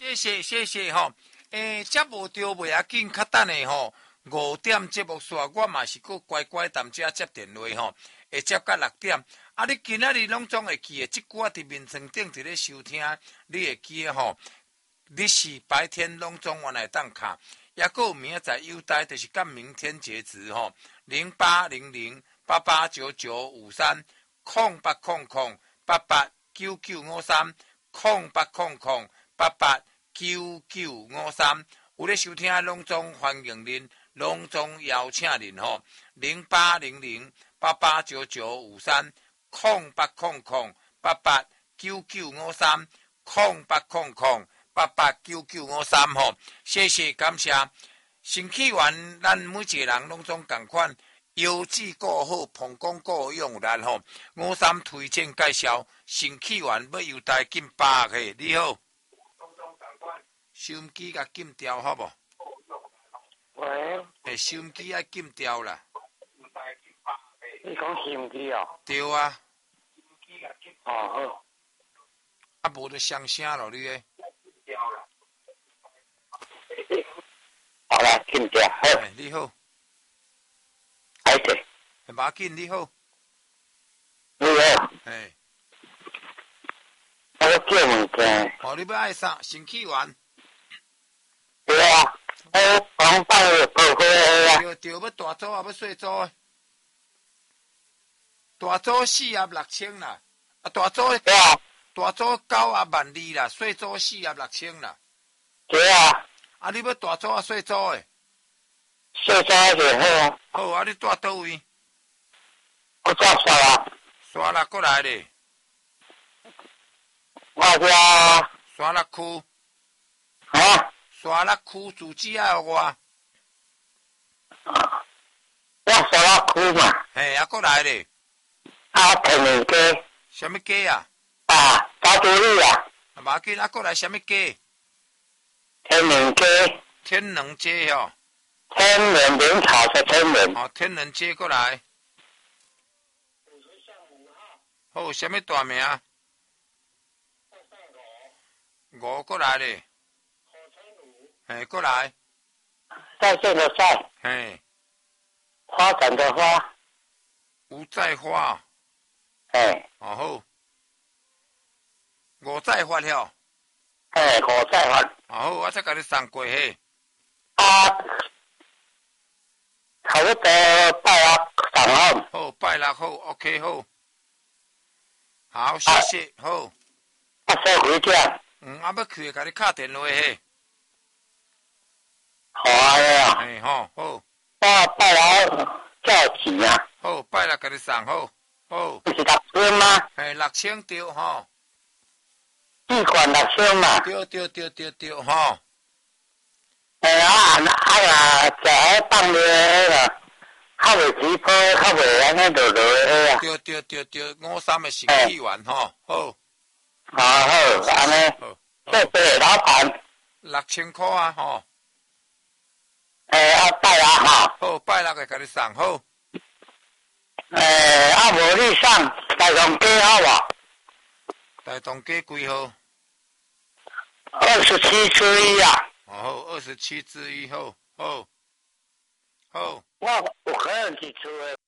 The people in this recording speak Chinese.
谢谢吼。接无着袂要紧，较等下吼5点节目煞，我嘛是搁乖乖踮遮接电话吼，会接到6点。啊，你今仔日拢总会记诶，即句伫面床顶伫咧收听，你会记诶吼。你是白天拢总原来当卡，也搁有明仔载优待，就是到明天截止吼。08008899530800889953，有咧收听拢总欢迎恁，拢总邀请恁吼。08008899530800889953吼，谢谢感谢。新起源咱每一个人拢总共款，油脂够好，膀胱够用力吼。53推荐介绍新起源要优待禁8个，你好。收音机甲禁掉好无？ 喂。 收音机爱禁掉啦。 你讲收音机哦？ 对啊。 哦好。 啊，无就伤声咯，你咧。 好啦，禁掉。好。 你好。 还是。 无要紧，你好。 你好。我叫问题。 哦，你要爱啥？新起源。 对啊，我讲放报花啊。 对，要大组啊，要细组诶。大组46000啦，啊大组对啊， 大组92000啦，细组46000啦。 对啊。 啊，你要大组啊，细组诶？ 细组就好。 好啊，你住倒位？ 我住沙啦。 沙拉过来咧。 我遮。 沙拉区。 啊？ 沙拉区住址爱互我。 我沙拉区嘛。 嘿，啊过来咧。 啊，天然街。 什么街啊？ 啊，大道理啊。 无要紧，啊过来什么街？ 天然街。 天然街哦。 天然名草是天然。 哦，天然街过来。好，什么大名？5过来咧。嘿，过来。 在线的在。 嘿。 花展的花。 吴在花。 嘿。 哦好。5在发了。 嘿，5在发。 哦好，我再甲你送过去。 啊，差不多拜6送好。 好，拜6好 ，OK 好。好，谢谢，好。 啊，收回家。 啊要去甲你敲电话嘿。 好啊。 嘿，好，好。 我拜6叫钱啊。 好，拜6甲你送好，好。 是6000吗？ 嘿，6000对吼。 一罐6000嘛。 对，吼。 啊，食迄放咧个，较袂起泡，较袂安尼落啊。 对，53的新起源吼，好。 好，安尼。这对老板。 6000块啊，吼。 啊，拜6哈。 好，拜6个甲你送好。 啊，无你送大同街好无？ 大同街几号 ？27之1啊。 哦好，27之1，好。 我有可能去厝诶。